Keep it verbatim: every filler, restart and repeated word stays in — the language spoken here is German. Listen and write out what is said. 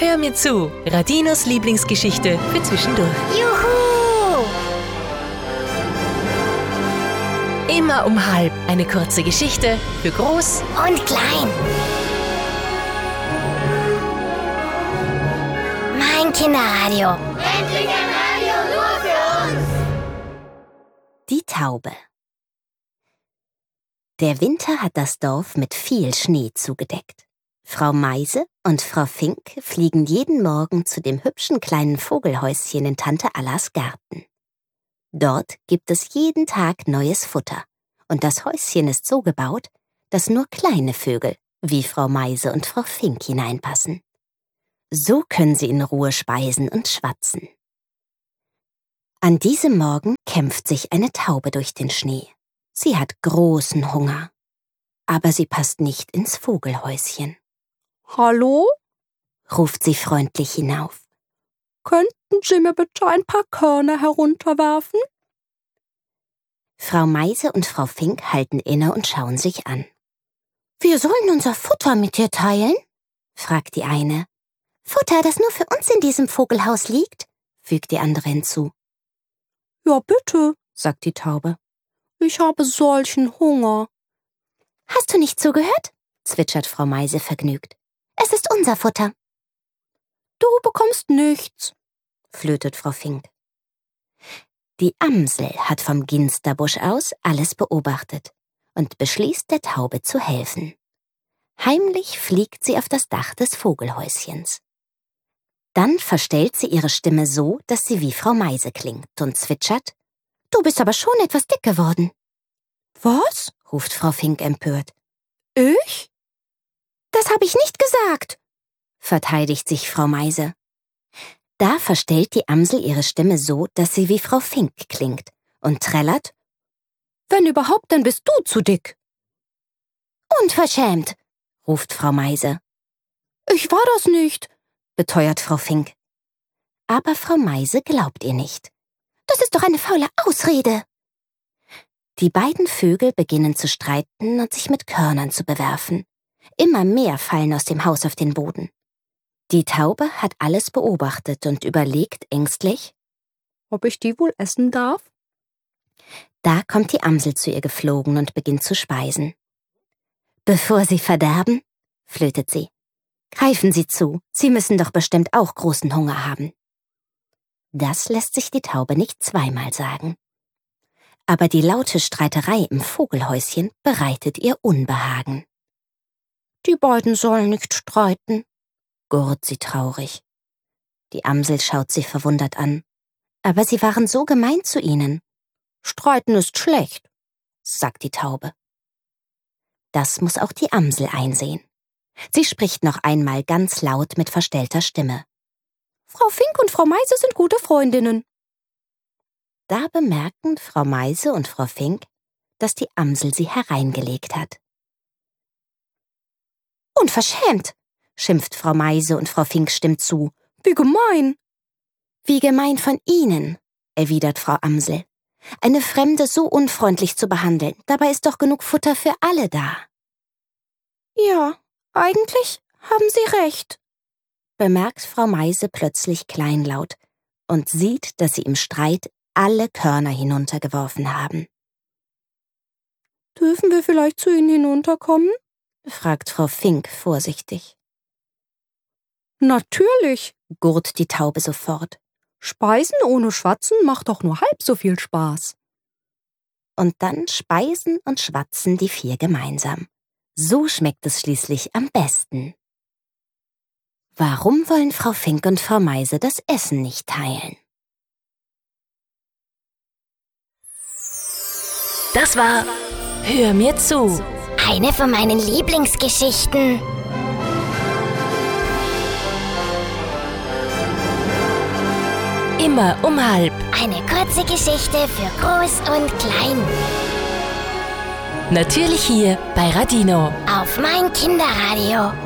Hör mir zu, Radinos Lieblingsgeschichte für zwischendurch. Juhu! Immer um halb eine kurze Geschichte für groß Und klein. Mein Kinderradio. Endlich ein Radio nur für uns. Die Taube. Der Winter hat das Dorf mit viel Schnee zugedeckt. Frau Meise und Frau Fink fliegen jeden Morgen zu dem hübschen kleinen Vogelhäuschen in Tante Allas Garten. Dort gibt es jeden Tag neues Futter und das Häuschen ist so gebaut, dass nur kleine Vögel wie Frau Meise und Frau Fink hineinpassen. So können sie in Ruhe speisen und schwatzen. An diesem Morgen kämpft sich eine Taube durch den Schnee. Sie hat großen Hunger, aber sie passt nicht ins Vogelhäuschen. »Hallo?«, ruft sie freundlich hinauf. »Könnten Sie mir bitte ein paar Körner herunterwerfen?« Frau Meise und Frau Fink halten inne und schauen sich an. »Wir sollen unser Futter mit dir teilen?«, fragt die eine. »Futter, das nur für uns in diesem Vogelhaus liegt?«, fügt die andere hinzu. »Ja, bitte«, sagt die Taube. »Ich habe solchen Hunger.« »Hast du nicht zugehört?«, zwitschert Frau Meise vergnügt. »Es ist unser Futter.« »Du bekommst nichts«, flötet Frau Fink. Die Amsel hat vom Ginsterbusch aus alles beobachtet und beschließt, der Taube zu helfen. Heimlich fliegt sie auf das Dach des Vogelhäuschens. Dann verstellt sie ihre Stimme so, dass sie wie Frau Meise klingt und zwitschert: »Du bist aber schon etwas dick geworden.« »Was?«, ruft Frau Fink empört. »Ich?« »Das habe ich nicht gesagt«, verteidigt sich Frau Meise. Da verstellt die Amsel ihre Stimme so, dass sie wie Frau Fink klingt und trällert: »Wenn überhaupt, dann bist du zu dick.« »Unverschämt«, ruft Frau Meise. »Ich war das nicht«, beteuert Frau Fink. Aber Frau Meise glaubt ihr nicht. »Das ist doch eine faule Ausrede.« Die beiden Vögel beginnen zu streiten und sich mit Körnern zu bewerfen. Immer mehr fallen aus dem Haus auf den Boden. Die Taube hat alles beobachtet und überlegt ängstlich: »Ob ich die wohl essen darf?« Da kommt die Amsel zu ihr geflogen und beginnt zu speisen. »Bevor Sie verderben«, flötet sie, »greifen Sie zu, Sie müssen doch bestimmt auch großen Hunger haben.« Das lässt sich die Taube nicht zweimal sagen. Aber die laute Streiterei im Vogelhäuschen bereitet ihr Unbehagen. »Die beiden sollen nicht streiten«, gurrt sie traurig. Die Amsel schaut sie verwundert an. Aber sie waren so gemein zu ihnen. »Streiten ist schlecht«, sagt die Taube. Das muss auch die Amsel einsehen. Sie spricht noch einmal ganz laut mit verstellter Stimme. »Frau Fink und Frau Meise sind gute Freundinnen.« Da bemerken Frau Meise und Frau Fink, dass die Amsel sie hereingelegt hat. »Unverschämt«, schimpft Frau Meise und Frau Fink stimmt zu. »Wie gemein!« »Wie gemein von Ihnen«, erwidert Frau Amsel. »Eine Fremde so unfreundlich zu behandeln, dabei ist doch genug Futter für alle da.« »Ja, eigentlich haben Sie recht«, bemerkt Frau Meise plötzlich kleinlaut und sieht, dass sie im Streit alle Körner hinuntergeworfen haben. »Dürfen wir vielleicht zu Ihnen hinunterkommen?« fragt Frau Fink vorsichtig. »Natürlich«, gurrt die Taube sofort. »Speisen ohne Schwatzen macht doch nur halb so viel Spaß.« Und dann speisen und schwatzen die vier gemeinsam. So schmeckt es schließlich am besten. Warum wollen Frau Fink und Frau Meise das Essen nicht teilen? Das war Hör mir zu. Eine von meinen Lieblingsgeschichten. Immer um halb. Eine kurze Geschichte für Groß und Klein. Natürlich hier bei Radino. Auf mein Kinderradio.